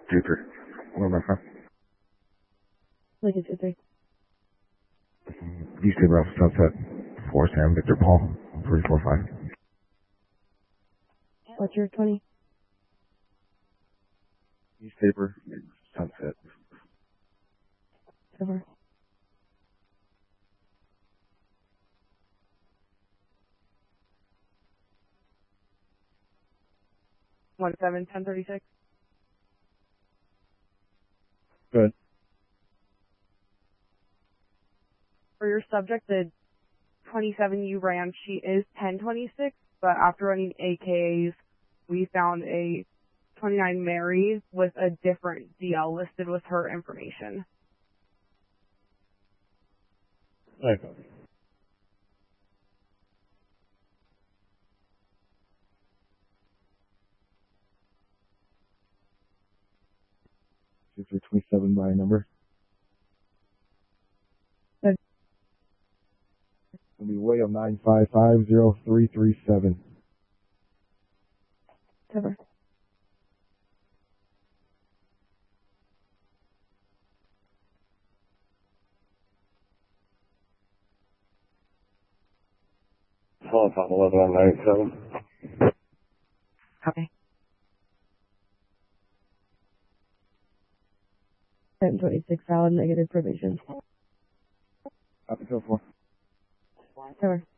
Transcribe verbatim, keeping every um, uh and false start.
two three. Where am I from? Lincoln two three. East Bay Ralph Sunset. four Sam Victor Paul. three four five. What's your twenty? Newspaper. Sunset. Cover. One seven ten thirty six. Good. For your subject, the twenty-seven you ran, she is ten twenty-six, but after running A K As, we found a twenty-nine Mary with a different D L listed with her information. Okay. two three twenty-seven by number. Good. It'll be William nine five five zero three three seven. Cover. Hold on, eleven on nine seven. Okay. ten twenty-six valid negative probation. Up until four. Cover.